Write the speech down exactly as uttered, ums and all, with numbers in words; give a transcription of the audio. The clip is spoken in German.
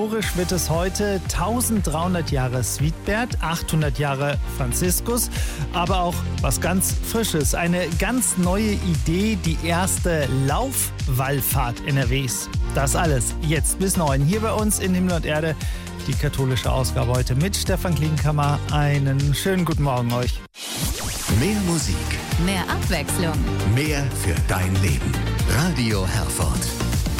Historisch wird es heute dreizehnhundert Jahre Suitbert, achthundert Jahre Franziskus, aber auch was ganz Frisches, eine ganz neue Idee, die erste Laufwallfahrt N R Ws. Das alles jetzt bis neun hier bei uns in Himmel und Erde, die katholische Ausgabe heute mit Stefan Klinkenkammer. Einen schönen guten Morgen euch. Mehr Musik, mehr Abwechslung, mehr für dein Leben. Radio Herford.